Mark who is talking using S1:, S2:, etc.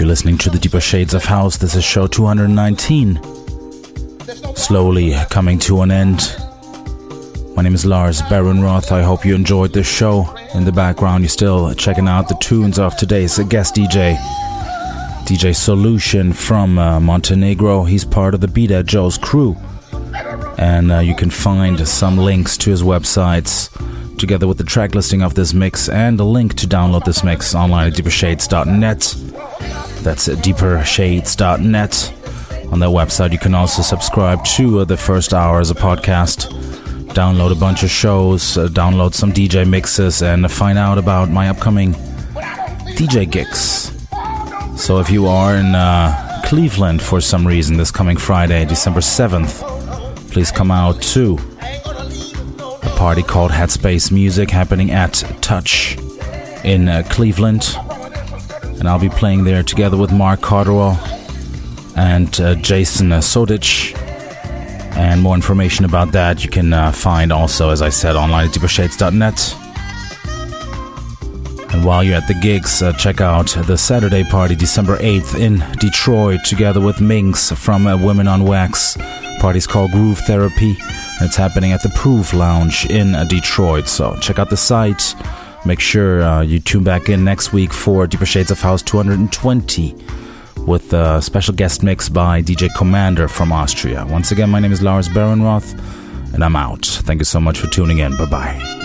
S1: You're listening to the Deeper Shades of House. This is show 219. Slowly coming to an end. My name is Lars Baron-Roth. I hope you enjoyed this show. In the background, you're still checking out the tunes of today's guest DJ, DJ Solution from Montenegro. He's part of the Beat at Joe's crew. And you can find some links to his websites, together with the track listing of this mix and a link to download this mix online at deepershades.net. That's deepershades.net. On their website, you can also subscribe to the first hour as a podcast, download a bunch of shows, download some DJ mixes, and find out about my upcoming DJ gigs. So if you are in Cleveland for some reason this coming Friday, December 7th, please come out to a party called Headspace Music happening at Touch in Cleveland. And I'll be playing there together with Mark Cardwell and Jason Sodich. And more information about that you can find also, as I said, online at deepershades.net. And while you're at the gigs, check out the Saturday party, December 8th in Detroit, together with Minx from Women on Wax. Party's called Groove Therapy, and it's happening at the Proof Lounge in Detroit. So check out the site. Make sure you tune back in next week for Deeper Shades of House 220 with a special guest mix by DJ Commander from Austria. Once again, my name is Lars Baron-Roth, and I'm out. Thank you so much for tuning in. Bye-bye.